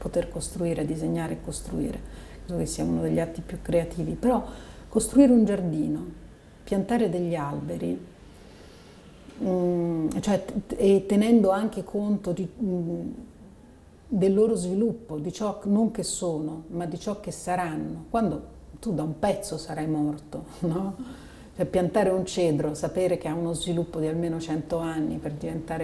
poter costruire, disegnare e costruire, credo che sia uno degli atti più creativi, però costruire un giardino, piantare degli alberi, cioè, e tenendo anche conto del loro sviluppo, di ciò non che sono, ma di ciò che saranno, quando tu da un pezzo sarai morto, no? Cioè, piantare un cedro, sapere che ha uno sviluppo di almeno 100 anni per diventare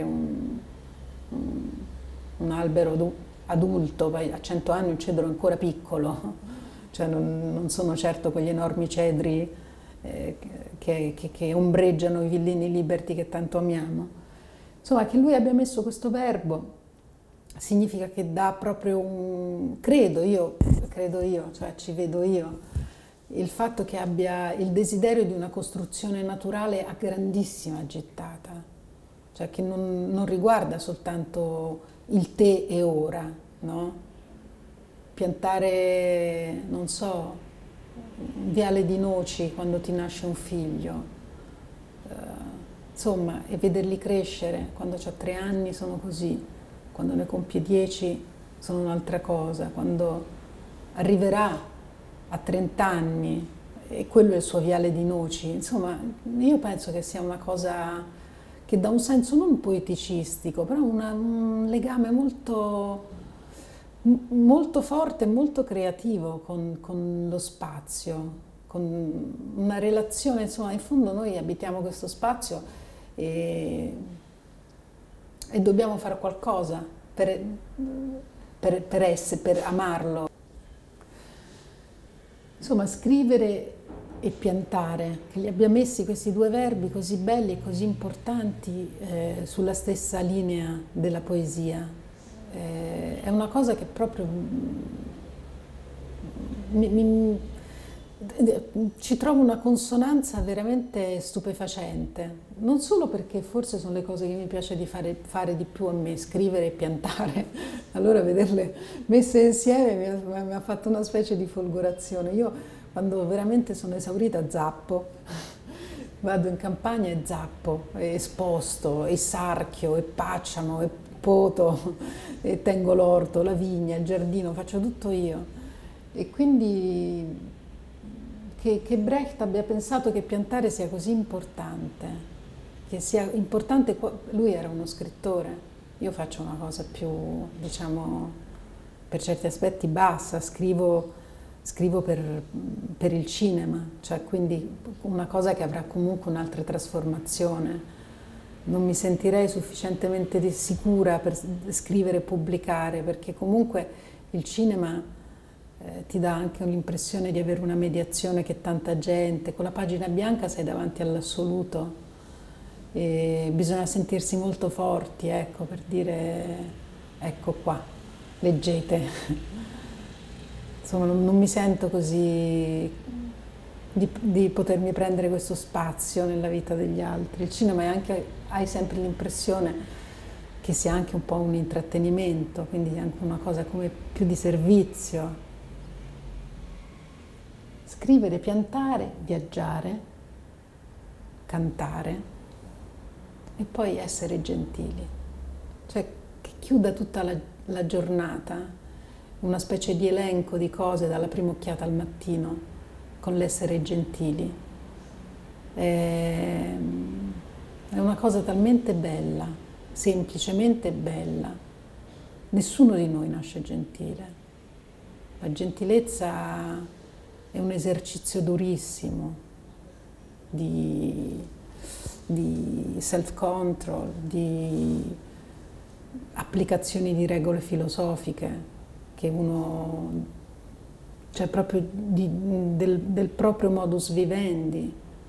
un albero adulto, poi a 100 anni un cedro è ancora piccolo, cioè non sono certo quegli enormi cedri che ombreggiano i villini liberti che tanto amiamo. Insomma, che lui abbia messo questo verbo significa che dà proprio credo io, cioè ci vedo io, il fatto che abbia il desiderio di una costruzione naturale a grandissima gittata, cioè che non riguarda soltanto il te e ora, no? Piantare, non so, un viale di noci quando ti nasce un figlio, insomma, e vederli crescere, quando ha 3 anni sono così, quando ne compie 10 sono un'altra cosa, quando arriverà a 30 anni e quello è il suo viale di noci, insomma, io penso che sia una cosa che dà un senso non poeticistico, però un legame molto, molto forte e molto creativo con lo spazio, con una relazione, insomma, in fondo noi abitiamo questo spazio e dobbiamo fare qualcosa per amarlo. Insomma, scrivere e piantare, che li abbia messi questi due verbi così belli e così importanti sulla stessa linea della poesia, è una cosa che proprio ci trovo una consonanza veramente stupefacente, non solo perché forse sono le cose che mi piace di fare di più a me, scrivere e piantare, allora vederle messe insieme mi ha fatto una specie di folgorazione. Io quando veramente sono esaurita zappo, vado in campagna e zappo, e sposto, e sarchio, e pacciamo, e poto, e tengo l'orto, la vigna, il giardino, faccio tutto io. E quindi che Brecht abbia pensato che piantare sia così importante, che sia importante, lui era uno scrittore, io faccio una cosa più, diciamo, per certi aspetti bassa, scrivo per il cinema, cioè quindi una cosa che avrà comunque un'altra trasformazione. Non mi sentirei sufficientemente sicura per scrivere e pubblicare, perché comunque il cinema ti dà anche l'impressione di avere una mediazione che tanta gente, con la pagina bianca sei davanti all'assoluto e bisogna sentirsi molto forti, ecco, per dire ecco qua, leggete. Insomma, non mi sento così di potermi prendere questo spazio nella vita degli altri. Il cinema è anche, hai sempre l'impressione che sia anche un po' un intrattenimento, quindi anche una cosa come più di servizio. Scrivere, piantare, viaggiare, cantare e poi essere gentili, cioè che chiuda tutta la giornata, una specie di elenco di cose dalla prima occhiata al mattino con l'essere gentili. È una cosa talmente bella, semplicemente bella. Nessuno di noi nasce gentile. La gentilezza è un esercizio durissimo di self-control, di applicazioni di regole filosofiche che uno, cioè proprio del proprio modus vivendi,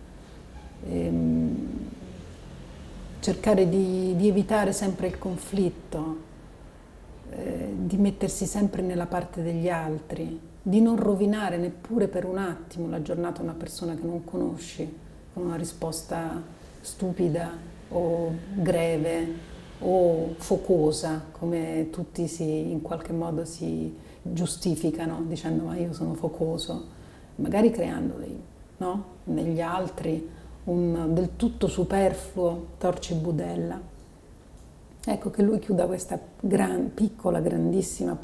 cercare di evitare sempre il conflitto, di mettersi sempre nella parte degli altri, di non rovinare neppure per un attimo la giornata a una persona che non conosci con una risposta stupida o greve o focosa, come tutti in qualche modo si giustificano dicendo ma io sono focoso, magari creando negli altri un del tutto superfluo torcibudella. Ecco che lui chiuda questa piccola, grandissima